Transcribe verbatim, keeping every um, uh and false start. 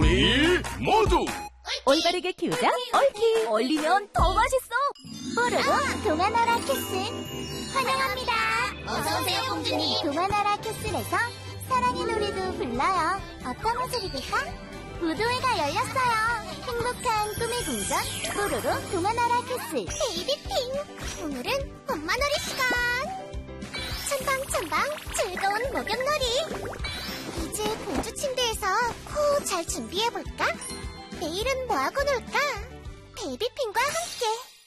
우리 모두 올바르게 키우자 옳키. 얼리면 더 맛있어. 뽀로로 동화나라 캐슬 환영합니다. 어서오세요 공주님. 동화나라 캐슬에서 사랑의 노래도 불러요. 어떤 모습이 될까? 무도회가 열렸어요. 행복한 꿈의 궁전 뽀로로 동화나라 캐슬. 베이비핑, 오늘은 엄마놀이 시간. 첨방첨방 즐거운 목욕놀이. 이제 공주 침대에서 코 잘 준비해볼까? 내일은 뭐하고 놀까? 베이비핑과 함께